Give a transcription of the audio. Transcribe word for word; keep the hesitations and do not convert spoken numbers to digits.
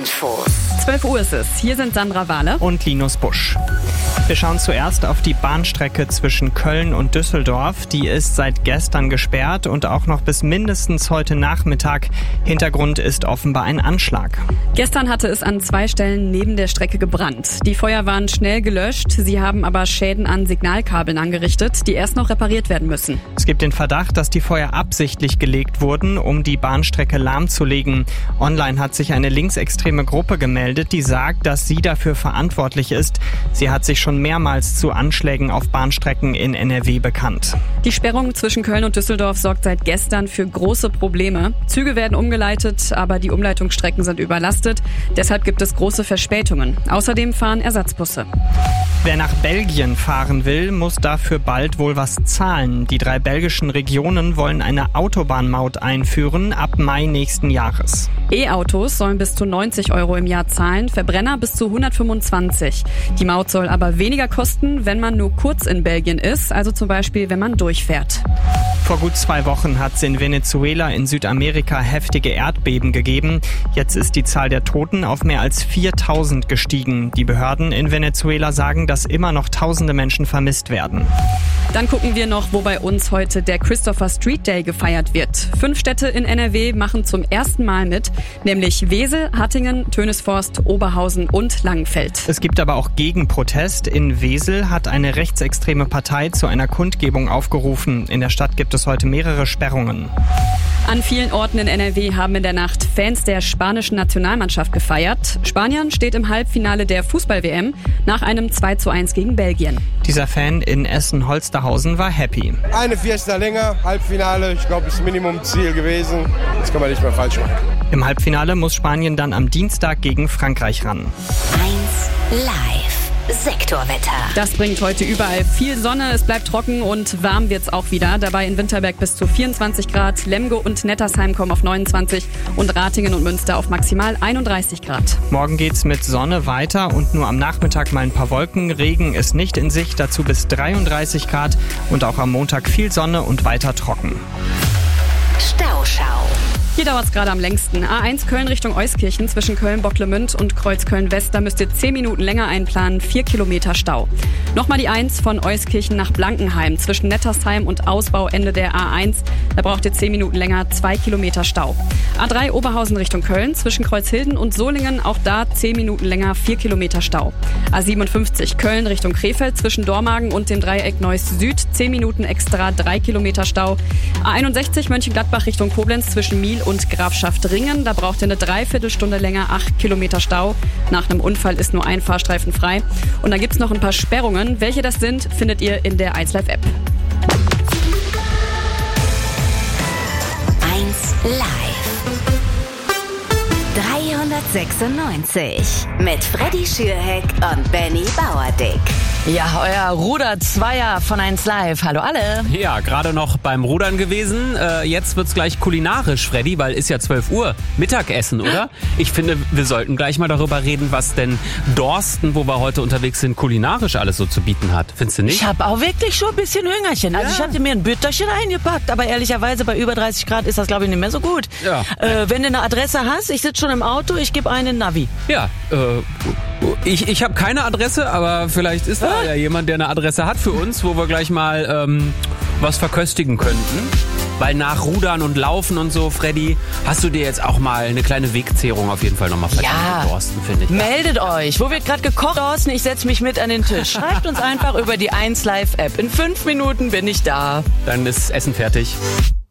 Infos. zwölf Uhr ist es. Hier sind Sandra Wahle und Linus Busch. Wir schauen zuerst auf die Bahnstrecke zwischen Köln und Düsseldorf. Die ist seit gestern gesperrt und auch noch bis mindestens heute Nachmittag. Hintergrund ist offenbar ein Anschlag. Gestern hatte es an zwei Stellen neben der Strecke gebrannt. Die Feuer waren schnell gelöscht. Sie haben aber Schäden an Signalkabeln angerichtet, die erst noch repariert werden müssen. Es gibt den Verdacht, dass die Feuer absichtlich gelegt wurden, um die Bahnstrecke lahmzulegen. Online hat sich eine linksextreme Gruppe gemeldet, die sagt, dass sie dafür verantwortlich ist. Sie hat sich schon mehrmals zu Anschlägen auf Bahnstrecken in N R W bekannt. Die Sperrung zwischen Köln und Düsseldorf sorgt seit gestern für große Probleme. Züge werden umgeleitet, aber die Umleitungsstrecken sind überlastet. Deshalb gibt es große Verspätungen. Außerdem fahren Ersatzbusse. Wer nach Belgien fahren will, muss dafür bald wohl was zahlen. Die drei belgischen Regionen wollen eine Autobahnmaut einführen ab Mai nächsten Jahres. E-Autos sollen bis zu neunzig Euro im Jahr zahlen, Verbrenner bis zu hundertfünfundzwanzig. Die Maut soll aber weniger kosten, wenn man nur kurz in Belgien ist, also zum Beispiel, wenn man durchfährt. Vor gut zwei Wochen hat es in Venezuela in Südamerika heftige Erdbeben gegeben. Jetzt ist die Zahl der Toten auf mehr als viertausend gestiegen. Die Behörden in Venezuela sagen, dass immer noch tausende Menschen vermisst werden. Dann gucken wir noch, wo bei uns heute der Christopher Street Day gefeiert wird. Fünf Städte in N R W machen zum ersten Mal mit, nämlich Wesel, Hattingen, Tönisvorst, Oberhausen und Langenfeld. Es gibt aber auch Gegenprotest. In Wesel hat eine rechtsextreme Partei zu einer Kundgebung aufgerufen. In der Stadt gibt es heute mehrere Sperrungen. An vielen Orten in N R W haben in der Nacht Fans der spanischen Nationalmannschaft gefeiert. Spanien steht im Halbfinale der Fußball-W M nach einem zwei zu eins gegen Belgien. Dieser Fan in Essen-Holsterhausen war happy. Eine Fiesta länger, Halbfinale, ich glaube, das Minimumziel gewesen. Das kann man nicht mehr falsch machen. Im Halbfinale muss Spanien dann am Dienstag gegen Frankreich ran. eins live. Sektorwetter. Das bringt heute überall viel Sonne, es bleibt trocken und warm wird's auch wieder. Dabei in Winterberg bis zu vierundzwanzig Grad, Lemgo und Nettersheim kommen auf neunundzwanzig und Ratingen und Münster auf maximal einunddreißig Grad. Morgen geht's mit Sonne weiter und nur am Nachmittag mal ein paar Wolken. Regen ist nicht in Sicht, dazu bis dreiunddreißig Grad und auch am Montag viel Sonne und weiter trocken. Stauschau. Hier dauert es gerade am längsten. A eins Köln Richtung Euskirchen zwischen Köln-Bocklemünd und Kreuzköln-West. Da müsst ihr zehn Minuten länger einplanen, vier Kilometer Stau. Nochmal die eins von Euskirchen nach Blankenheim zwischen Nettersheim und Ausbauende der A eins. Da braucht ihr zehn Minuten länger, zwei Kilometer Stau. A drei Oberhausen Richtung Köln zwischen Kreuzhilden und Solingen. Auch da zehn Minuten länger, vier Kilometer Stau. A siebenundfünfzig Köln Richtung Krefeld zwischen Dormagen und dem Dreieck Neuss Süd. zehn Minuten extra, drei Kilometer Stau. A einundsechzig Mönchengladbach Richtung Koblenz zwischen Miel und Grafschaft Ringen. Da braucht ihr eine Dreiviertelstunde länger, acht Kilometer Stau. Nach einem Unfall ist nur ein Fahrstreifen frei. Und dann gibt es noch ein paar Sperrungen. Welche das sind, findet ihr in der eins Live App. eins Live. dreihundertsechsundneunzig mit Freddy Schürheck und Benny Bauerdick. Ja, euer Ruder-Zweier von eins Live. Hallo alle. Ja, gerade noch beim Rudern gewesen. Äh, jetzt wird's gleich kulinarisch, Freddy, weil ist ja zwölf Uhr. Mittagessen, oder? Ich finde, wir sollten gleich mal darüber reden, was denn Dorsten, wo wir heute unterwegs sind, kulinarisch alles so zu bieten hat. Findest du nicht? Ich habe auch wirklich schon ein bisschen Hüngerchen. Also ja. Ich hatte mir ein Bütterchen eingepackt, aber ehrlicherweise bei über dreißig Grad ist das, glaube ich, nicht mehr so gut. Ja. Äh, wenn du eine Adresse hast, ich sitze schon im Auto, ich gebe einen Navi. Ja, äh, ich, ich habe keine Adresse, aber vielleicht ist da ja jemand, der eine Adresse hat für uns, wo wir gleich mal ähm, was verköstigen könnten. Weil nach Rudern und Laufen und so, Freddy, hast du dir jetzt auch mal eine kleine Wegzehrung auf jeden Fall nochmal verdient, ja. Dorsten, finde ich. Meldet euch. Wo wird gerade gekocht, Dorsten? Ich setze mich mit an den Tisch. Schreibt uns einfach über die eins Live App. In fünf Minuten bin ich da. Dann ist Essen fertig.